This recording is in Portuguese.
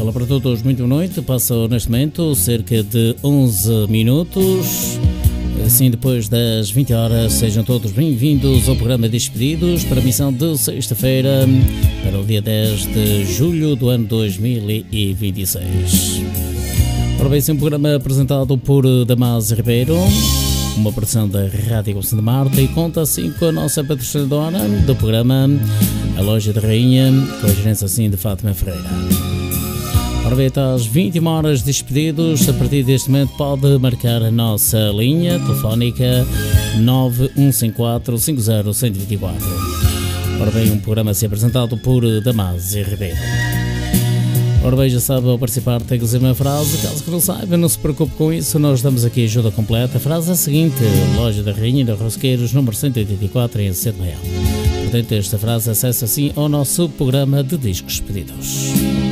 Olá para todos, muito boa noite. Passam neste momento cerca de 11 minutos. Assim, depois das 20 horas, sejam todos bem-vindos ao programa Despedidos para a missão de sexta-feira, para o dia 10 de julho do ano 2026. Ora bem, esse é um programa apresentado por Damásio Ribeiro, uma produção da Rádio Conselho de Marte, e conta assim com a nossa patrocinadora do programa, a Loja da Rainha, com a gerência assim de Fátima Ferreira. Ora bem, até às 21 horas despedidos. A partir deste momento pode marcar a nossa linha telefónica 9154-50124. Ora bem, um programa assim apresentado por Damásio Ribeiro. Ora bem, já sabe, ao participar tem que dizer uma frase. Caso que não saiba, não se preocupe com isso, nós damos aqui ajuda completa. A frase é a seguinte: Loja da Rainha de Rosqueiros, número 184, em Sede Maior. Portanto, esta frase acessa assim ao nosso programa de discos pedidos.